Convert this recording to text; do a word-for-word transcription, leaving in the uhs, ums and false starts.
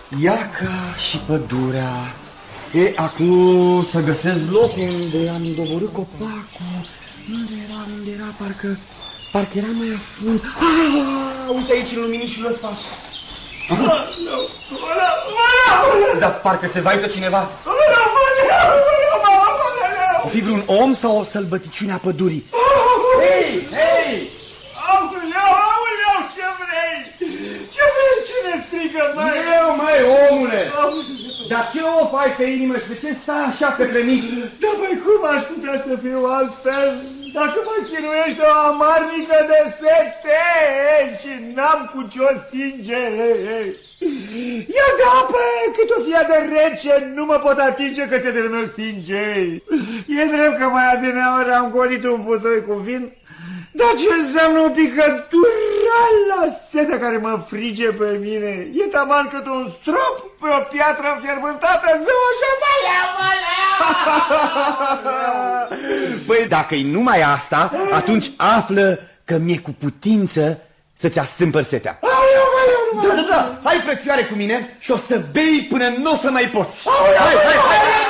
Iaca și pădurea. E, acum să găsesc locul unde am doborât copacul. Unde era, unde era, parcă, parcă era mai afund. Ah, uite aici în luminișul ăsta. Dar parcă se vaită cineva. O fi vreun om sau o sălbăticiune a pădurii? Hei, hei! Aoleu, aoleu, ce vrei? Ce vrei? Cine strigă, măi? Eu, măi, omule! Dar ce o ai pe inimă și de ce stai așa către mine? Da, băi, cum aș putea să fiu altfel dacă mă chinuiește o amarnică de sete și n-am cu ce-o stinge? Ia de apă, cât o fie de rece, nu mă pot atinge că se termină stinge. E drept că mai adineaori am golit un putoi cu vin, dar ce înseamnă o picătură la setea care mă frige pe mine? E taman cât un strop pe o piatră înfierbântată, zău așa, valea, valea! Băi, dacă-i numai asta, atunci află că mi-e cu putință să-ți astâmpăr setea. Da, da, da, hai frățioare cu mine și o să bei până nu o să mai poți. Hai, hai, hai!